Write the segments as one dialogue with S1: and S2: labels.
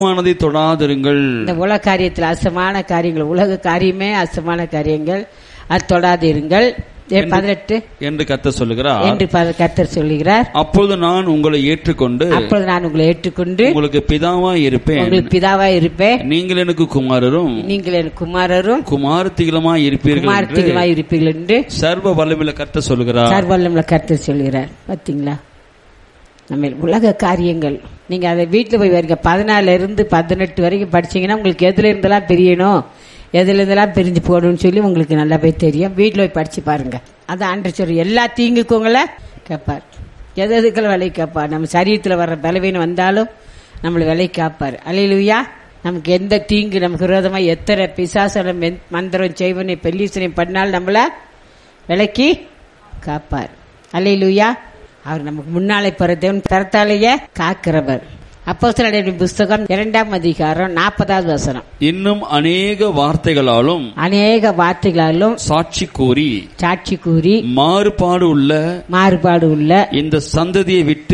S1: அசுத்தமானதை தொடாதிருங்கள்.
S2: இந்த உலக காரியத்தில் அசுத்தமான காரியங்கள், உலக காரியமே அசுத்தமான காரியங்கள், அது தொடாதிருங்கள் 18
S1: என்று கர்த்தர் சொல்லுகிறார்.
S2: என்று கர்த்தர் சொல்லுகிறார்.
S1: அப்பொழுது நான் உங்களை ஏற்றுக்கொண்டு உங்களுக்கு பிதாவாய் இருப்பேன்.
S2: உங்களுக்கு பிதாவாய் இருப்பேன்.
S1: நீங்கள் எனக்கு குமாரரும் குமாரத்திகளுமாய் இருப்பீர்கள் என்று சர்வ வல்லமையுள்ள கர்த்தர் சொல்லுகிறார்.
S2: சர்வ வல்லமையுள்ள கர்த்தர் சொல்லுகிறார். பாத்தீங்களா, நம்ம உலக காரியங்கள் நீங்க அதை வீட்டுல போய் வரீங்க 14 இருந்து 18 வரைக்கும் படிச்சீங்கன்னா உங்களுக்கு எதுல இருந்தெல்லாம் தெரியணும், எதுல இருந்தெல்லாம் பிரிஞ்சு போகணும்னு சொல்லி உங்களுக்கு நல்லா போய் தெரியும். வீட்டுல போய் படிச்சு பாருங்க. அதான் ஆண்டவர் சொல்ற எல்லா தீங்குக்குங்களை கேட்பார், எதுக்கெல்லாம் விலை கேட்பார். நம்ம சரீரத்தில் வர்ற பலவீனம் வந்தாலும் நம்மளை விலை காப்பார். அல்லேலூயா. நமக்கு எந்த தீங்கு நமக்கு விரோதமா எத்தனை பிசாசனம் மந்திரம் செய்வனை பெல்லீசனை பண்ணாலும் நம்மள விலைக்கு காப்பார். அல்லேலூயா. அவர் நமக்கு முன்னாலே போற தேவன் தரத்தாலேயே காக்கிறவர். அப்போஸ்தலர் புஸ்தகம் 2ஆம் அதிகாரம் 40வது வசனம்.
S1: இன்னும் அநேக வார்த்தைகளாலும் சாட்சி கூறி மாறுபாடு உள்ள இந்த சந்ததியை விட்டு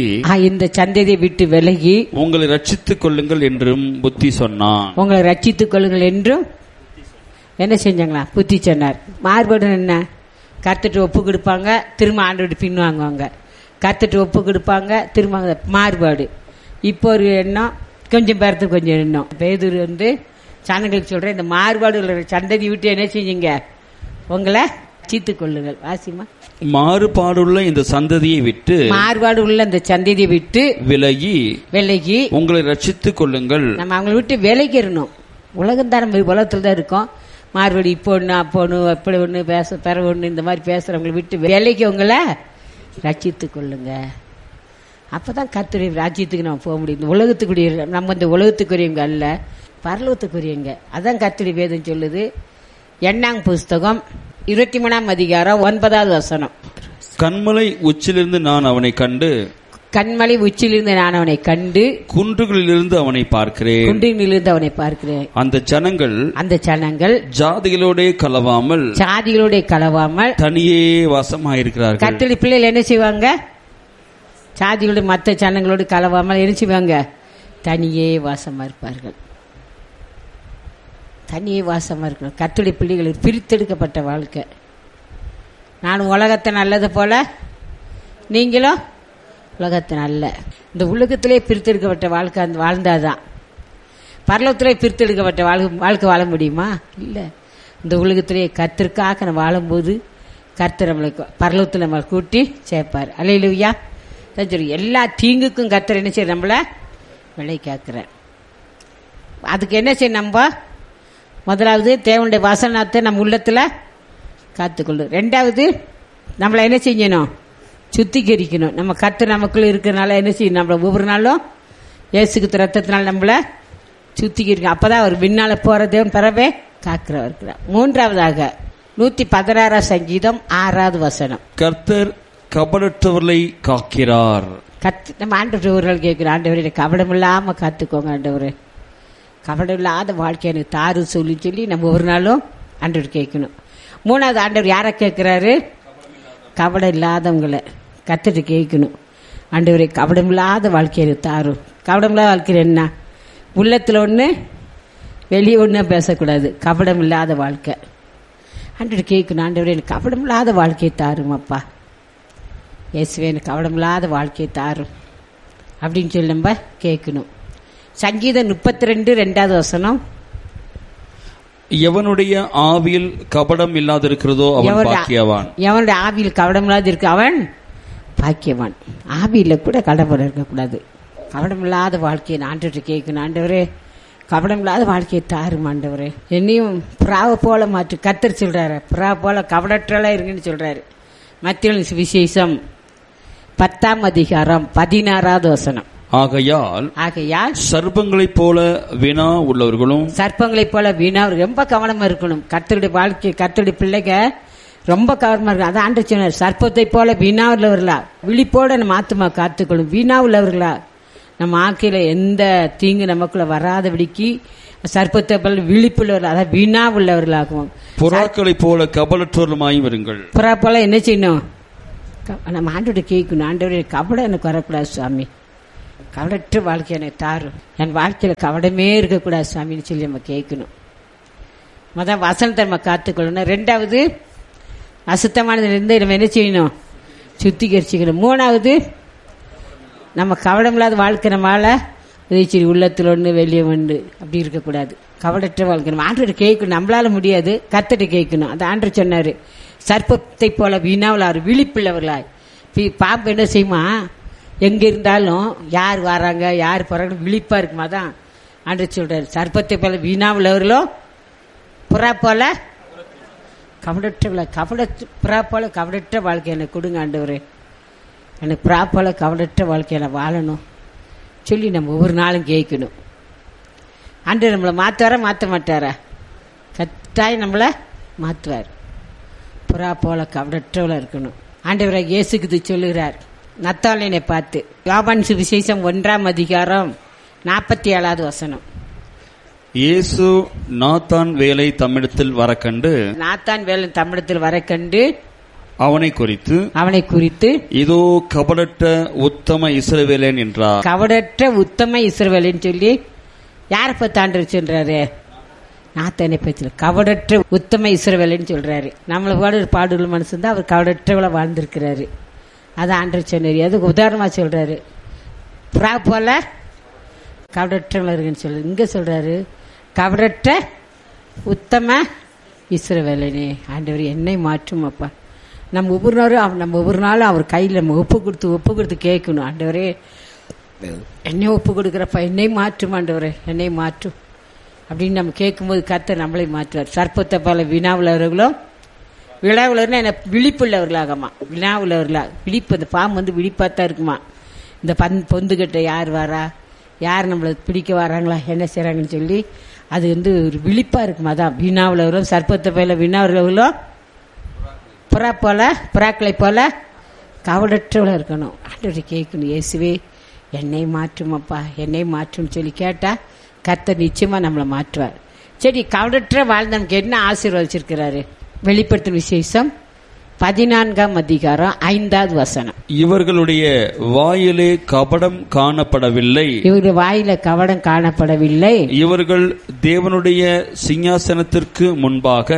S1: விலகி உங்களை ரட்சித்துக் கொள்ளுங்கள் என்றும் புத்தி சொன்னான்.
S2: உங்களை ரட்சித்துக் கொள்ளுங்கள் என்றும் என்ன செஞ்சாங்களா? புத்தி சொன்னார். மாறுபாடு என்ன? கர்த்தர்ட்ட ஒப்பு கொடுப்பாங்க, திரும்ப ஆண்டோடு பின்வாங்குவாங்க. கர்த்தர்ட்ட ஒப்பு கொடுப்பாங்க, திரும்ப மாறுபாடு. இப்போ ஒரு எண்ணம், கொஞ்சம் பேரத்துக்கு கொஞ்சம் எண்ணம். பேதுரு சனங்களுக்கு சொல்றேன், இந்த மாறுபாடு உள்ள சந்ததி விட்டு என்ன செஞ்சீங்க? உங்களை ரட்சித்துக் கொள்ளுங்கள். வாசிமா.
S1: மாறுபாடுள்ள இந்த சந்ததியை விட்டு விலகி உங்களை ரட்சித்துக் கொள்ளுங்கள்.
S2: நம்ம அவங்களை விட்டு விலகிடணும். உலகம் தான், நம்ம உலகத்துல தான் இருக்கோம். மாறுபடி இப்போ ஒண்ணு அப்போ ஒண்ணு எப்படி ஒண்ணு பேச பெற ஒண்ணு இந்த மாதிரி பேசுறவங்களை விட்டு விலகி உங்களை ரட்சித்துக் கொள்ளுங்க. அப்பதான் கர்த்தருடைய ராஜ்யத்துக்கு நம்ம போக முடியும். இந்த உலகத்துக்குரிய நம்ம இந்த உலகத்துக்குரியவங்க அல்ல, பரலோகத்துக்குரியவங்க. அதான் கர்த்தருடைய வேதம் சொல்லுது. 8ஆம் புஸ்தகம் 23ஆம் அதிகாரம் 9வது வசனம்.
S1: கன்மலை உச்சிலிருந்து நான் அவனை கண்டு குன்றுகளிலிருந்து அவனை பார்க்கிறேன். அந்த ஜனங்கள் ஜாதிகளோட கலவாமல் தனியே வாசமாயிருக்கிறார்கள்.
S2: கர்த்தருடைய பிள்ளைகள் என்ன செய்வாங்க? சாதிகளோடு மற்ற ஜனங்களோடு கலவாமல் என்ன செய்வாங்க? தனியே வாசமா இருப்பார்கள். கர்த்தருடைய பிள்ளைகள் பிரித்தெடுக்கப்பட்ட வாழ்க்கை. நான் உலகத்தை நல்லது போல நீங்களும் உலகத்தை நல்ல. இந்த உலகத்திலே பிரித்தெடுக்கப்பட்ட வாழ்க்கை வாழ்ந்தாதான். பரலோகத்திலே பிரித்தெடுக்கப்பட்ட வாழ்க்கை வாழ முடியுமா? இல்லை. இந்த உலகத்திலே கர்த்தருக்காக நம்ம வாழும்போது கர்த்தர் நம்மளுக்கு பரலோகத்தில் நம்மளை கூட்டி சேர்ப்பார். அல்லேலூயா. எல்லா தீங்குக்கும் கர்த்தர் என்ன செய்ய நம்மள விலை காக்கிறார். அதுக்கு என்ன செய்ய? நம்ம முதலாவது தேவனுடைய வசனத்தை நம்ம உள்ளத்துல காத்துக்கொள்ளும். 2வது நம்மளை என்ன செய்யணும்? சுத்திகரிக்கணும். நம்ம கர்த்தர் நமக்குள்ள இருக்கிறனால என்ன செய்யணும்? நம்மள ஒவ்வொரு நாளும் இயேசுக்கு ரத்தத்தினால நம்மள சுத்திகரிக்கணும். அப்பதான் அவர் பின்னால போற தேவன் பெறவே காக்கிறவர் இருக்கிறார். 3வதாக 116 சங்கீதம் 6வது வசனம்.
S1: கர்த்தர் கபடற்றவர்களை காக்கிறார்.
S2: நம்ம ஆண்டவர்கள் கேட்கிறோம், ஆண்டவரே கபடம் இல்லாம காத்துக்கோங்க ஆண்டவரே, கபடம் இல்லாத வாழ்க்கை எனக்கு தாரு சொல்லி நம்ம ஒரு நாளும் ஆண்டவர் கேட்கணும். 3வது ஆண்டவர் யாரை கேட்கிறாரு? கபடம் இல்லாதவங்களை கத்துட்டு கேட்கணும். ஆண்டவரே கபடம் இல்லாத வாழ்க்கையை தாரும். கபடம் இல்லாத வாழ்க்கை என்ன? உள்ளத்துல ஒண்ணு வெளியே ஒண்ணு பேசக்கூடாது. கபடம் இல்லாத வாழ்க்கை ஆண்டவர் கேட்கணும். ஆண்டவரே எனக்கு கபடம் இல்லாத வாழ்க்கையை தாரும் அப்பா, இயேசுவே எனக்கு கபடம் இல்லாத வாழ்க்கையை தாரும் அப்படின்னு சொல்லி நம்ம கேட்கணும். சங்கீதம் 32 வசனம்.
S1: எவனுடைய ஆவியில் கபடம் இல்லாத இருக்கிறதோ அவன் பாக்கியவான்.
S2: எவனுடைய ஆவியில் கபடம் இல்லாத இருக்கு அவன் பாக்கியவான். ஆவியில கூட கபடம் இருக்கக்கூடாது. கபடம் இல்லாத வாழ்க்கையை ஆண்டவர்கிட்ட கேட்கணும். ஆண்டவரே கபடம் இல்லாத வாழ்க்கையை தாரும் ஆண்டவரே, என்னையும் புறாவை போல மாற்று. கர்த்தர் சொல்றாரு புறா போல கபடற்றலா இருங்கன்னு சொல்றாரு. மத்தேயு விசேஷம் 10ஆம் அதிகாரம் 16வது வசனம்.
S1: ஆகையால் சர்ப்பங்களைப் போல வீணா உள்ளவர்களும்
S2: ரொம்ப கவனமா இருக்கணும். கர்த்தருடைய வாழ்க்கை, கர்த்தருடைய பிள்ளைங்க ரொம்ப கவனமா இருக்கும். அதான் ஆண்டவர் சொன்னார், சர்ப்பத்தை போல வீணா உள்ளவர்களா விழிப்போட நம்ம ஆத்துமா காத்துக்கொள்ளும். வீணா உள்ளவர்களா நம்ம ஆக்கையில எந்த தீங்கு நமக்குள்ள வராதபடிக்கு சர்ப்பத்தை போல விழிப்புள்ளவர்கள், அதாவது வீணா உள்ளவர்களாகும்.
S1: புறாக்களை போல கபடற்றவர்களுமாயும் வருங்கள்.
S2: புறா போல என்ன செய்யணும்? நம்ம ஆண்டவரை கேட்கணும். ஆண்டவரே கபடம் எனக்கு வரக்கூடாது சுவாமி, கவடற்ற வாழ்க்கை எனக்கு தாரும். என் வாழ்க்கையில கவடமே இருக்கக்கூடாது சாமின்னு சொல்லி நம்ம கேட்கணும். முதல் வசனத்தை நம்ம காத்துக்கொள்ளணும். ரெண்டாவது, அசுத்தமானதுலேருந்து நம்ம என்ன செய்யணும்? சுத்திகரிச்சுக்கணும். மூணாவது, நம்ம கவடம் இல்லாத வாழ்க்கை நம்மளால உதவிச்சரி உள்ளத்தில் ஒன்று வெளியே ஒன்று அப்படி இருக்கக்கூடாது. கவடற்ற வாழ்க்கை நம்ம ஆண்டவரை கேட்கணும். நம்மளால முடியாது, கர்த்தரை கேட்கணும். அந்த ஆண்டவர் சொன்னாரு, சர்ப்பத்தை போல வீணாவலார் விழிப்புள்ளவர்களாய். பாம்பு என்ன செய்யுமா? எங்க இருந்தாலும் யார் வராங்க யார் போறாங்க விழிப்பா இருக்குமா தான் ஆண்டவர் சொல்றாரு. சர்ப்பத்தை போல வீணாவளவர்களோ புறா போல புறா போல கவடற்ற வாழ்க்கை எனக்கு கொடுங்க ஆண்டவரே. எனக்கு புறா போல கவடற்ற வாழ்க்கையில வாழணும் சொல்லி நம்ம ஒவ்வொரு நாளும் கேட்கணும். ஆண்டவர் நம்மளை மாற்றுவாரா மாற்ற மாட்டாரா? கட்டாயம் நம்மளை மாற்றுவார். புறா போல கவடற்றவளா இருக்கணும். ஆண்டவரை இயேசுக்கு சொல்லுகிறார் நத்தாலினை பார்த்து. யோவான் சுவிசேஷம் 1:47
S1: இயேசு நாத்தான் வேலை தம்மிடத்தில் வரக்கண்டு அவனை குறித்து இதோ கபடற்ற உத்தம இஸ்ரவேலன் என்றார்.
S2: கபடற்ற உத்தம இஸ்ரவேலன் சொல்லி யாரை பத்தி ஆண்டவர் சொல்றாரு? நாத்தானை பத்தி கபடற்ற உத்தம இஸ்ரவேலன் சொல்றாரு. நம்மள பாடுள்ள மனுஷன் தான் அவர் கபடற்றவளை வாழ்ந்திருக்கிறாரு. அதை ஆண்டவர் சொன்னாரு. அதுக்கு உதாரணமா சொல்றாரு. புறா போல கவடற்றவள இருக்குன்னு சொல்லு. இங்க சொல்றாரு கவடற்ற உத்தம இஸ்ரவேலனே. ஆண்டவர் என்னை மாற்றும் அப்பா. நம்ம ஒவ்வொரு நாளும் அவர் கையில் நம்ம ஒப்பு கொடுத்து கேட்கணும். ஆண்டவரே என்னை ஒப்பு கொடுக்குறப்பா, என்னை மாற்றும் ஆண்டவரே, என்னை மாற்றும் அப்படின்னு நம்ம கேட்கும்போது கர்த்தர் நம்மளை மாற்றுவார். சர்ப்பத்தை போல வினாவுள்ளவர்களும் விழாவுள்ளவர்னா என்ன விழிப்புள்ளவர்களாகமா. வினாவுள்ளவர்களாக விழிப்பு. அந்த பாம்பு விழிப்பாத்தான் இருக்குமா. இந்த பொந்துகிட்ட யார் வரா, யார் நம்மளை பிடிக்க வராங்களா, என்ன செய்றாங்கன்னு சொல்லி அது ஒரு விழிப்பா இருக்குமா. அதான் வினாவுள்ளவர்களும் சர்ப்பத்தை போல வினாவுள்ளவர்களும் புறாக்களை போல கவடற்றவளா இருக்கணும். ஆண்டவரை கேட்கணும். இயேசுவே என்னை மாற்றுமப்பா, என்னை மாற்றும் சொல்லி கேட்டா கர்த்தர் நிச்சயமா நம்மளை மாற்றுவார். சரி, கவடற்ற வாழ்ந்து நமக்கு என்ன ஆசீர்வதிச்சிருக்கிறாரு? வெளிப்படுத்தும் விசேஷம் 14:5
S1: இவர்களுடைய வாயிலே கபடம் காணப்படவில்லை.
S2: இவருடைய வாயில கபடம் காணப்படவில்லை.
S1: இவர்கள் தேவனுடைய சிங்காசனத்திற்கு முன்பாக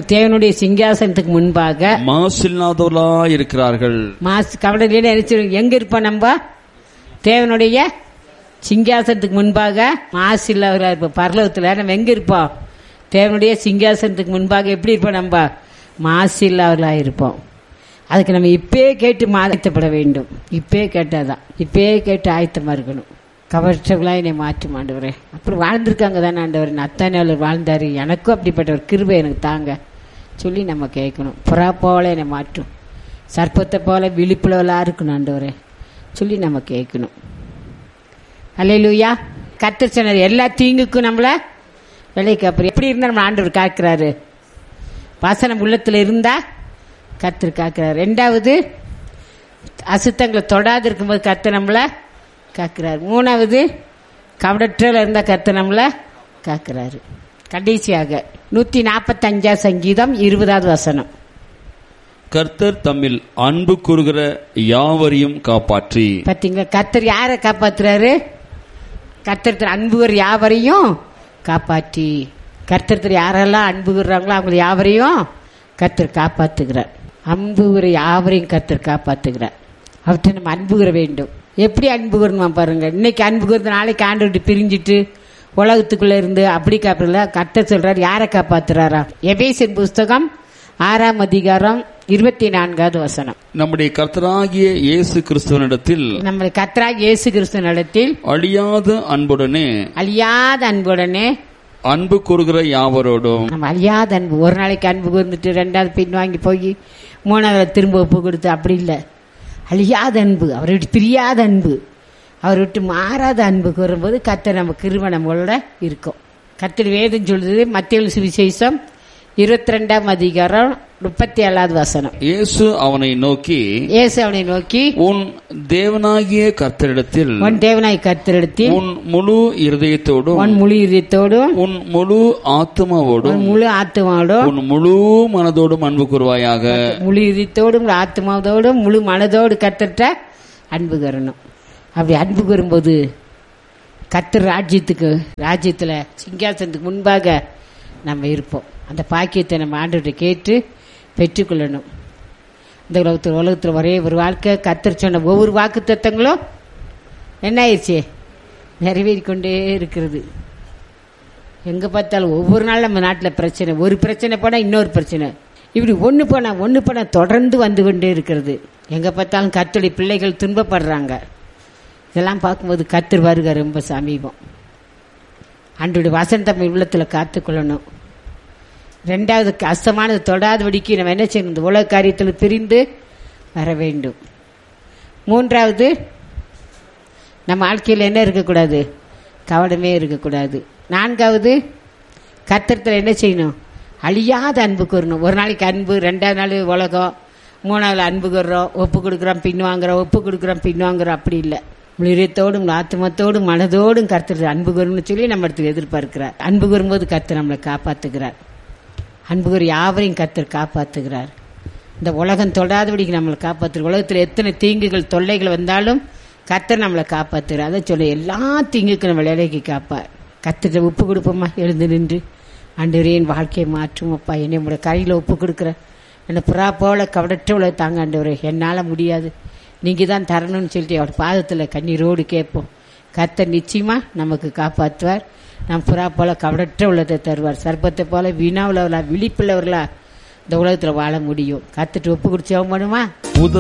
S1: மாசில்லாதவர்களா இருக்கிறார்கள்.
S2: கபடம் எங்க இருப்போம்? நம்ம தேவனுடைய சிங்காசனத்துக்கு முன்பாக மாசில்லாதவர்களா இருப்போம். பரலோகத்துல நம்ம எங்க இருப்போம்? தேவனுடைய சிங்காசனத்துக்கு முன்பாக எப்படி இருப்போம்? நம்ம மாசில்லாதவர்களா இருப்போம். அதுக்கு நம்ம இப்பே கேட்டு ஆயத்தப்பட வேண்டும். இப்பே கேட்டாதான், இப்பே கேட்டு ஆயத்தமா இருக்கணும். கவர்ச்சவங்களா என்னை மாற்றும் ஆண்டவரே. அப்புறம் வாழ்ந்திருக்காங்க தானே ஆண்டவர். அத்தானியாளர் வாழ்ந்தாரு, எனக்கும் அப்படிப்பட்ட ஒரு கிருபை எனக்கு தாங்க சொல்லி நம்ம கேட்கணும். புறா போல என்னை மாற்றும், சர்ப்பத்தை போல விழிப்புலவலா இருக்கணும் ஆண்டவரே சொல்லி நம்ம கேட்கணும். அல்லேலூயா. கர்த்தர் சொன்னார் எல்லா தீங்குக்கும் நம்மள விலைக்கு. அப்புறம் எப்படி இருந்தா நம்ம ஆண்டவர் காக்கிறாரு? வசனம் உள்ளத்துல இருந்தா கர்த்தர் காக்கிறாரு. ரெண்டாவது, அசுத்தங்களை தொடாது இருக்கும்போது கர்த்தர் நம்மள காக்கிறாரு. மூணாவது, கவடற்றல இருந்தா கர்த்தர் நம்மள காக்கிறாரு. கடைசியாக 145 சங்கீதம் 20
S1: கர்த்தர் தம்மில் அன்பு கூறுகிற யாவரையும் காப்பாற்றி.
S2: பாத்தீங்களா? கர்த்தர் யாரை காப்பாற்றுறாரு? கர்த்தர் அன்புகிற யாவரையும் காப்பாற்றி. கர்த்தர் யாரெல்லாம் அன்புகிறாங்களோ அவங்க யாவரையும் கர்த்தர் காப்பாத்துகிறார். அன்புகிற யாவரையும் கர்த்தர் காப்பாத்துகிறார். அவற்றை நம்ம அன்புகிற வேண்டும். எப்படி அன்புகிறோம் பாருங்க. இன்னைக்கு அன்புகிறது, நாளைக்கு ஆண்டு பிரிஞ்சிட்டு உலகத்துக்குள்ள இருந்து அப்படி காப்பல. கர்த்தர் சொல்றாரு யாரை காப்பாத்துறாரா? எபேசியர் புஸ்தகம் 6:24
S1: நம்முடைய கர்த்தராகிய இயேசு கிறிஸ்துவனிடத்தில் அழியாத அன்புடனே அன்பு கூறுகிற யாவரோடும்.
S2: நம்ம அழியாத அன்பு. ஒரு நாளைக்கு அன்பு கூர்ந்துட்டு ரெண்டாவது பின் வாங்கி போய் மூணாவது திரும்ப ஒப்பு கொடுத்து அப்படி இல்லை. அழியாத அன்பு, அவரை விட்டு பிரியாத அன்பு, அவரை விட்டு மாறாத அன்பு கூறும்போது கர்த்தர் நம்ம கிருபை நம்மளோட இருக்கும். கர்த்தர் வேதம் சொல்றது மத்தேயு சுவிசேஷம் 22:37
S1: இயேசு அவனை நோக்கி உன் தேவனாகிய கர்த்தரிடத்தில் உன் முழு இருதயத்தோடும் உன் முழு ஆத்மாவோடும் உன் முழு மனதோடும் அன்பு கூறுவாயாக.
S2: முழு இதயத்தோடும் ஆத்மாவோடும் முழு மனதோடு கர்த்தர்ட்ட அன்பு கூறணும். அப்படி அன்பு கூறும்போது கர்த்தர் ராஜ்யத்தில் சிங்காசனத்துக்கு முன்பாக நம்ம இருப்போம். அந்த பாக்கியத்தை நம்ம ஆண்டவர்கிட்ட கேட்டு பெற்றுக்கொள்ளணும். இந்த உலகத்தில் ஒரே ஒரு வாழ்க்கை. கர்த்தர் சொன்ன ஒவ்வொரு வாக்கு தத்தங்களும் என்ன ஆயிடுச்சு, நிறைவேறி கொண்டே இருக்கிறது. எங்கே பார்த்தாலும் ஒவ்வொரு நாள் நம்ம நாட்டில் பிரச்சனை, ஒரு பிரச்சனை போனால் இன்னொரு பிரச்சனை, இப்படி ஒன்று போனால் தொடர்ந்து வந்து கொண்டே இருக்கிறது. எங்கே பார்த்தாலும் கர்த்தருடைய பிள்ளைகள் துன்பப்படுறாங்க. இதெல்லாம் பார்க்கும்போது கர்த்தர் வருக ரொம்ப சமீபம். ஆண்டவருடைய வசனத்தை நம்ம உள்ளத்தில் காத்துக்கொள்ளணும். ரெண்டாவது, கஷ்டமானது தொடாதபடிக்கு நம்ம என்ன செய்யணும், இந்த உலக காரியத்தில் பிரிந்து வர வேண்டும். மூன்றாவது, நம்ம வாழ்க்கையில் என்ன இருக்கக்கூடாது, கவனமே இருக்கக்கூடாது. நான்காவது, கர்த்தரத்தில் என்ன செய்யணும், அழியாத அன்பு கூறணும். ஒரு நாளைக்கு அன்பு, ரெண்டாவது நாள் உலகம், மூணாவது அன்பு கூறுறோம், ஒப்பு கொடுக்குறோம், பின்வாங்குறோம், ஒப்பு கொடுக்குறோம், பின்வாங்குறோம். அப்படி இல்லை. உயிரத்தோடும் ஆத்மத்தோடும் மனதோடும் கர்த்தர் அன்பு கூறணும்னு சொல்லி நம்ம இடத்துல எதிர்பார்க்கிறார். அன்பு கூறும்போது கர்த்தர் நம்மளை காப்பாற்றுகிறார். அன்பு கூறி யாவரையும் கர்த்தர் காப்பாற்றுகிறார். இந்த உலகம் தொடாதபடிக்கு நம்மளை காப்பாற்றுகிறார். உலகத்தில் எத்தனை தீங்குகள் தொல்லைகள் வந்தாலும் கர்த்தர் நம்மளை காப்பாற்றுகிறார். அதை சொல்ல எல்லா தீங்குக்கும் நம்ம விலைக்கு காப்பார். கர்த்தர்கிட்ட ஒப்பு கொடுப்போம்மா, எழுந்து நின்று, ஆண்டவரே என் வாழ்க்கையை மாற்றுமப்பா, என்னை உங்களுடைய கையில் ஒப்பு கொடுக்குறேன், என்னை புறா போல கவடற்ற உள்ள தாங்க ஆண்டவரே, என்னால் முடியாது, நீங்கள் தான் தரணும்னு சொல்லிட்டு அவர் பாதத்தில் கண்ணீரோடு கேட்போம். கர்த்தர் நிச்சயமாக நமக்கு காப்பாற்றுவார். நம் புறா போல கவடற்ற உள்ளதை தருவார். சர்ப்பத்தை போல வீணாவுள்ளவர்களா விழிப்புள்ளவர்களா இந்த உலகத்தில் வாழ முடியும். கர்த்தர்கிட்ட ஒப்பு கொடுத்து ஜெபம் பண்ணுமா.